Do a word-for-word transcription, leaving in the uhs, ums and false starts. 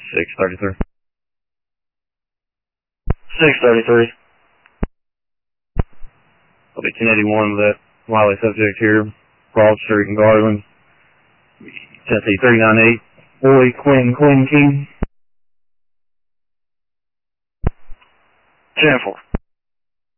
six thirty-three. six thirty-three. I'll be ten eighty-one with that Wiley subject here, Broad Street in Garland. Tennessee three ninety-eight. Boy, Quinn, Quinn King. ten four.